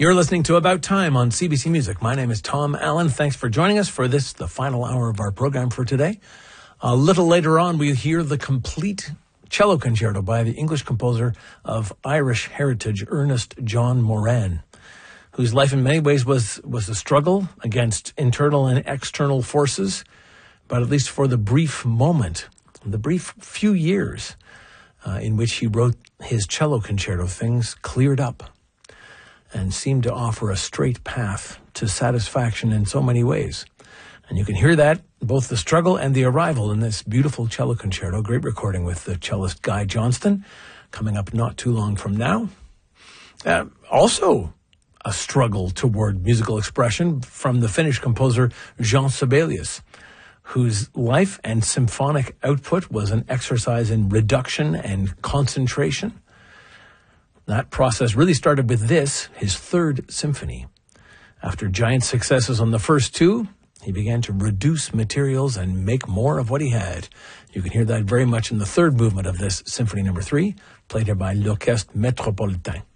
You're listening to About Time on CBC Music. My name is Tom Allen. Thanks for joining us for this, the final hour of our program for today. A little later on, we'll hear the complete cello concerto by the English composer of Irish heritage, Ernest John Moran, whose life in many ways was a struggle against internal and external forces, but at least for the brief moment, the brief few years in which he wrote his cello concerto, things cleared up and seemed to offer a straight path to satisfaction in so many ways. And you can hear that, both the struggle and the arrival, in this beautiful cello concerto. Great recording with the cellist Guy Johnston, coming up not too long from now. Also a struggle toward musical expression from the Finnish composer Jean Sibelius, whose life and symphonic output was an exercise in reduction and concentration. That process really started with this, his third symphony. After giant successes on the first two, he began to reduce materials and make more of what he had. You can hear that very much in the third movement of this Symphony No. 3, played here by l'Orchestre Métropolitain.